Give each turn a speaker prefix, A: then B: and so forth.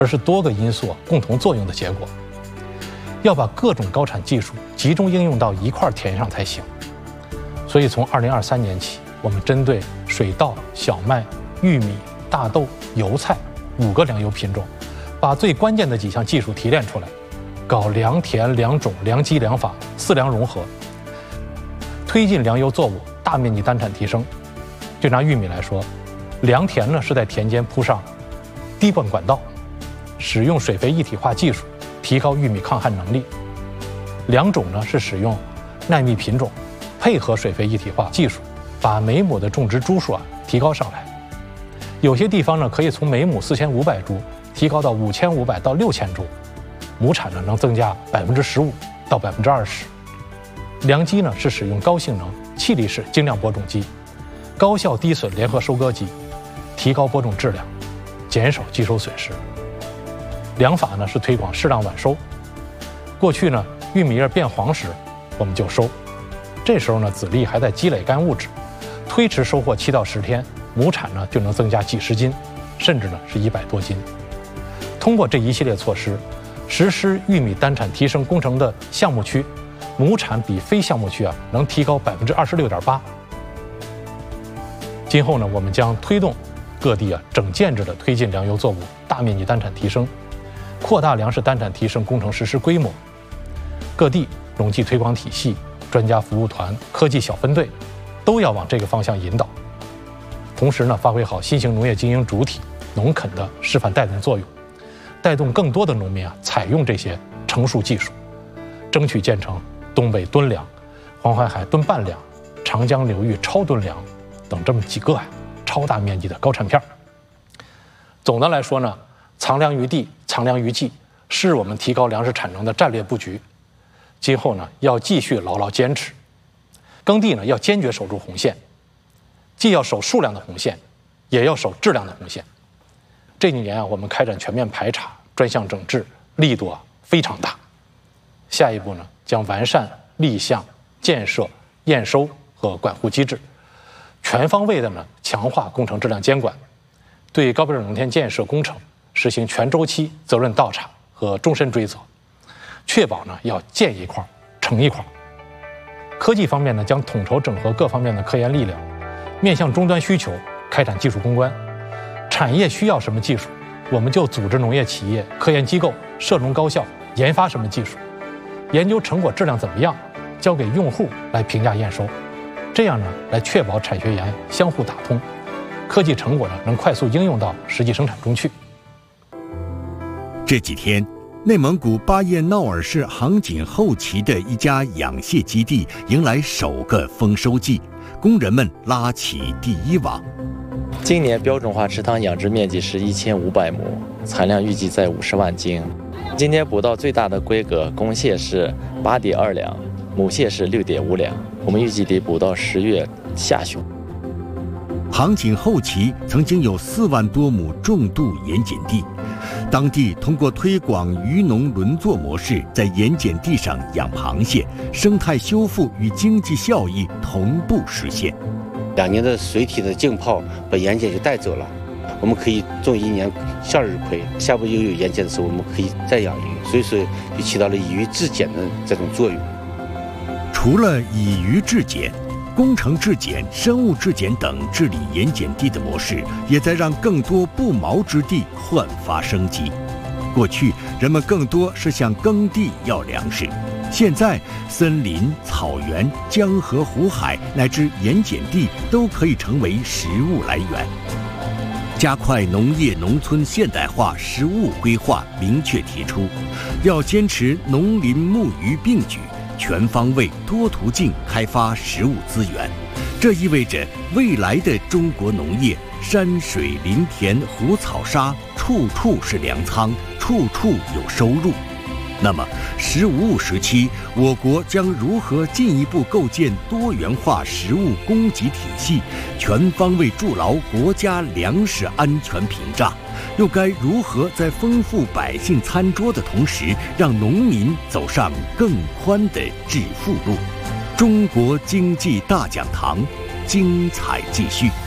A: 而是多个因素共同作用的结果。要把各种高产技术集中应用到一块田上才行。所以从2023年起，我们针对水稻、小麦、玉米、大豆、油菜5个粮油品种，把最关键的几项技术提炼出来，搞良田、良种、良机、良法4粮融合，推进粮油作物大面积单产提升。就拿玉米来说，良田呢是在田间铺上滴灌管道，使用水肥一体化技术提高玉米抗旱能力。良种呢是使用耐密品种，配合水肥一体化技术，把每亩的种植株数提高上来。有些地方呢可以从每亩4500株提高到5500到6000株，亩产呢能增加15%到20%。良机呢是使用高性能气力式精量播种机，高效低损联合收割机，提高播种质量，减少机收损失。良法呢是推广适当晚收。过去呢玉米叶变黄时我们就收，这时候呢籽粒还在积累干物质，推迟收获7到10天，亩产呢就能增加几十斤，甚至呢是100多斤。通过这一系列措施，实施玉米单产提升工程的项目区，亩产比非项目区能提高26.8%。今后呢，我们将推动各地整建制的推进粮油作物大面积单产提升，扩大粮食单产提升工程实施规模。各地农技推广体系、专家服务团、科技小分队都要往这个方向引导。同时呢，发挥好新型农业经营主体农垦的示范带动作用，带动更多的农民采用这些成熟技术，争取建成东北吨粮、黄淮海吨半粮、长江流域超吨粮等这么几个超大面积的高产片。总的来说呢，藏粮于地、藏粮于技是我们提高粮食产能的战略布局。今后呢，要继续牢牢坚持。耕地呢，要坚决守住红线，既要守数量的红线，也要守质量的红线。这几年我们开展全面排查、专项整治，力度非常大。下一步呢，将完善立项、建设、验收和管护机制，全方位的呢强化工程质量监管，对高标准农田建设工程实行全周期责任倒查和终身追责，确保呢要建一块成一块。科技方面呢，将统筹整合各方面的科研力量，面向终端需求开展技术攻关。产业需要什么技术，我们就组织农业企业、科研机构、涉农高校研发什么技术，研究成果质量怎么样，交给用户来评价验收。这样呢，来确保产学研相互打通，科技成果呢能快速应用到实际生产中去。
B: 这几天，内蒙古巴彦淖尔市杭锦后旗的一家养蟹基地迎来首个丰收季，工人们拉起第一网。
C: 今年标准化池塘养殖面积是1500亩，产量预计在50万斤。今天捕到最大的规格，公蟹是8.2两，母蟹是6.5两。我们预计得捕到10月下旬。
B: 杭锦后旗曾经有4万多亩重度盐碱地，当地通过推广渔农轮作模式，在盐碱地上养螃蟹，生态修复与经济效益同步实现。
D: 2年的水体的浸泡把盐碱就带走了，我们可以种1年向日葵，下步又有盐碱的时候，我们可以再养鱼，所以说就起到了以渔制碱的这种作用。
B: 除了以渔制碱，工程制碱、生物制碱等治理盐碱地的模式，也在让更多不毛之地焕发生机。过去，人们更多是向耕地要粮食，现在森林、草原、江河湖海乃至盐碱地都可以成为食物来源。加快农业农村现代化食物规划明确提出，要坚持农林牧渔并举，全方位多途径开发食物资源。这意味着未来的中国农业，山水林田湖草沙，处处是粮仓，处处有收入。那么15时期，我国将如何进一步构建多元化食物供给体系，全方位筑牢国家粮食安全屏障？又该如何在丰富百姓餐桌的同时，让农民走上更宽的致富路？中国经济大讲堂，精彩继续。